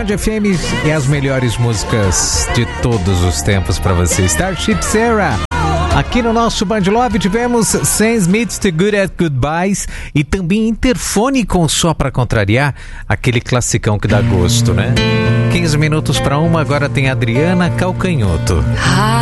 Band FM e as melhores músicas de todos os tempos para você. Starship Sarah. Aqui no nosso Band Love tivemos Sam Smith, The Good at Goodbyes e também Interfone com Só Pra Contrariar, aquele classicão que dá gosto, né? 15 minutos para uma, agora tem Adriana Calcanhoto.